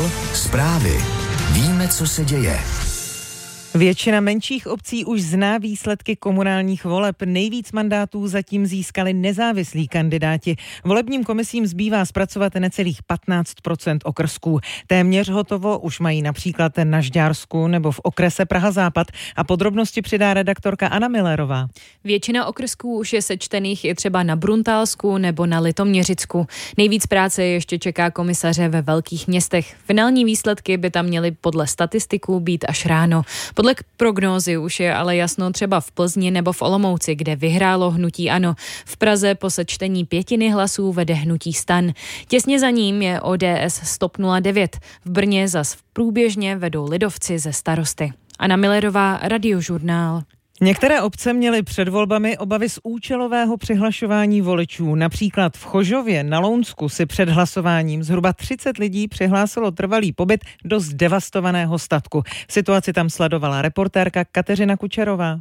Žurnál, zprávy. Víme, co se děje. Většina menších obcí už zná výsledky komunálních voleb. Nejvíc mandátů zatím získali nezávislí kandidáti. Volebním komisím zbývá zpracovat necelých 15% okrsků. Téměř hotovo už mají například na Žďársku nebo v okrese Praha Západ. A podrobnosti přidá redaktorka Anna Millerová. Většina okrsků už je sečtených i třeba na Bruntálsku nebo na Litoměřicku. Nejvíc práce ještě čeká komisaře ve velkých městech. Finální výsledky by tam měly podle statistiků být až ráno. Podle prognózy už je ale jasno třeba v Plzni nebo v Olomouci, kde vyhrálo hnutí ANO. V Praze po sečtení 5 hlasů vede hnutí STAN. Těsně za ním je ODS STOP 09. V Brně zas průběžně vedou lidovci ze Starosty. Anna Millerová, Radiožurnál. Některé obce měly před volbami obavy z účelového přihlašování voličů. Například v Chožově na Lounsku si před hlasováním zhruba 30 lidí přihlásilo trvalý pobyt do zdevastovaného statku. Situaci tam sledovala reportérka Kateřina Kučerová.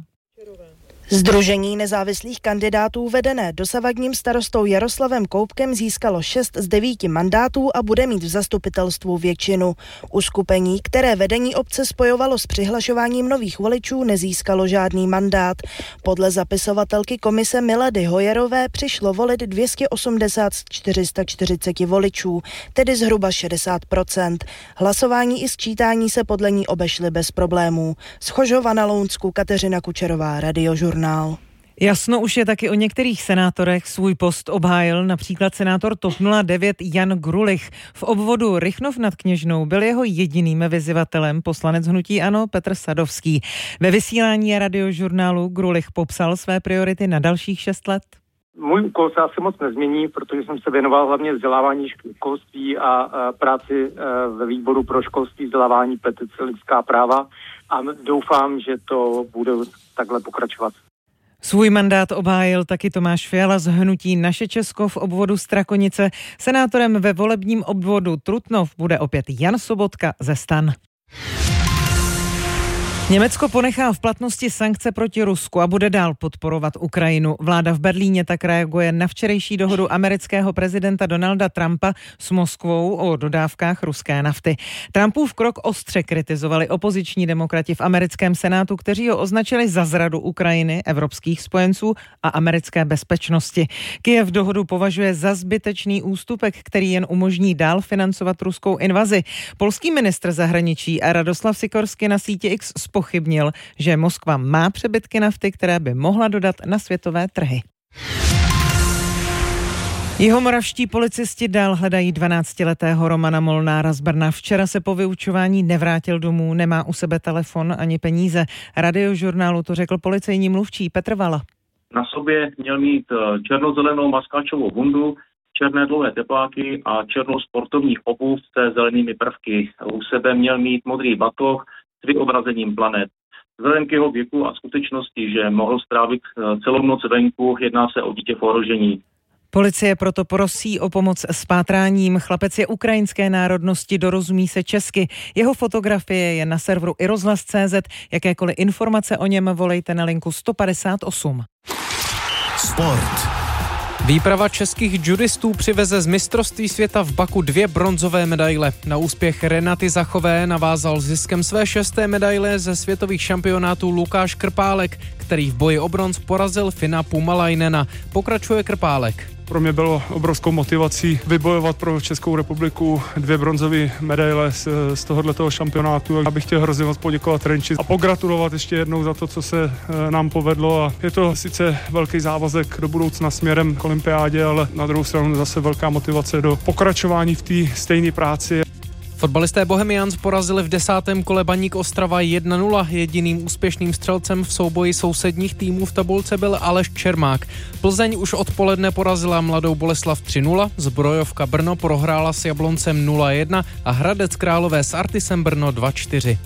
Sdružení nezávislých kandidátů vedené dosavadním starostou Jaroslavem Koubkem získalo 6 z 9 mandátů a bude mít v zastupitelstvu většinu. Uskupení, které vedení obce spojovalo s přihlašováním nových voličů, nezískalo žádný mandát. Podle zapisovatelky komise Milady Hojerové přišlo volit 280 z 440 voličů, tedy zhruba 60%. Hlasování i sčítání se podle ní obešly bez problémů. Z Chožova na Lounsku Kateřina Kučerová, Radiožurnál. Jasno už je taky o některých senátorech. Svůj post obhájil například senátor TOP 09 Jan Grulich. V obvodu Rychnov nad Kněžnou byl jeho jediným vyzývatelem poslanec hnutí ANO Petr Sadovský. Ve vysílání Radiožurnálu Grulich popsal své priority na dalších 6 let. Můj úkol se asi moc nezmění, protože jsem se věnoval hlavně vzdělávání školství a práci ve výboru pro školství, vzdělávání, petice, lidská práva a doufám, že to bude takhle pokračovat. Svůj mandát obhájil taky Tomáš Fiala z hnutí Naše Česko v obvodu Strakonice. Senátorem ve volebním obvodu Trutnov bude opět Jan Sobotka ze STAN. Německo ponechá v platnosti sankce proti Rusku a bude dál podporovat Ukrajinu. Vláda v Berlíně tak reaguje na včerejší dohodu amerického prezidenta Donalda Trumpa s Moskvou o dodávkách ruské nafty. Trumpův krok ostře kritizovali opoziční demokrati v americkém senátu, kteří ho označili za zradu Ukrajiny, evropských spojenců a americké bezpečnosti. Kyjev dohodu považuje za zbytečný ústupek, který jen umožní dál financovat ruskou invazi. Polský ministr zahraničí Radoslav Sikorsky na síti X pochybnil, že Moskva má přebytky nafty, které by mohla dodat na světové trhy. Jihomoravští policisti dál hledají 12letého Romana Molnára z Brna. Včera se po vyučování nevrátil domů, nemá u sebe telefon ani peníze. Radiožurnálu to řekl policejní mluvčí Petr Vala. Na sobě měl mít černozelenou maskáčovou bundu, černé dlouhé tepláky a černou sportovní obuv se zelenými prvky. U sebe měl mít modrý batoh s vyobrazením planet. Vzhledem k jeho věku a skutečnosti, že mohl strávit celou noc venku, jedná se o dítě v ohrožení. Policie proto prosí o pomoc s pátráním. Chlapec je ukrajinské národnosti, dorozumí se česky. Jeho fotografie je na serveru iRozhlas.cz. Jakékoliv informace o něm volejte na linku 158. Sport. Výprava českých judistů přiveze z mistrovství světa v Baku 2 bronzové medaile. Na úspěch Renaty Zachové navázal ziskem své 6. medaile ze světových šampionátů Lukáš Krpálek, který v boji o bronz porazil Fina Pumalainena. Pokračuje Krpálek. Pro mě bylo obrovskou motivací vybojovat pro Českou republiku 2 bronzové medaile z tohoto šampionátu. Já bych chtěl hrozně moc poděkovat Renči a pogratulovat ještě jednou za to, co se nám povedlo. A je to sice velký závazek do budoucna směrem k olympiádě, ale na druhou stranu zase velká motivace do pokračování v té stejné práci. Fotbalisté Bohemians porazili v 10. kole Baník Ostrava 1-0. Jediným úspěšným střelcem v souboji sousedních týmů v tabulce byl Aleš Čermák. Plzeň už odpoledne porazila Mladou Boleslav 3-0, Zbrojovka Brno prohrála s Jabloncem 0-1 a Hradec Králové s Artisem Brno 2-4.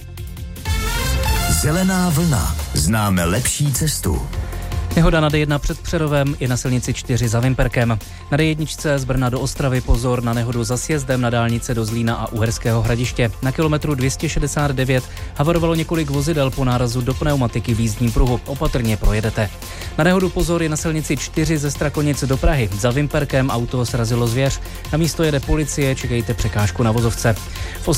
Zelená vlna. Známe lepší cestu. Nehoda na D1 před Přerovem i na silnici 4 za Vimperkem. Na D1 z Brna do Ostravy pozor na nehodu za sjezdem na dálnici do Zlína a Uherského Hradiště. Na kilometru 269 havarovalo několik vozidel po nárazu do pneumatiky v jízdním pruhu. Opatrně projedete. Na nehodu pozor je na silnici 4 ze Strakonic do Prahy. Za Vimperkem auto srazilo zvěř. Na místo jede policie, čekejte překážku na vozovce.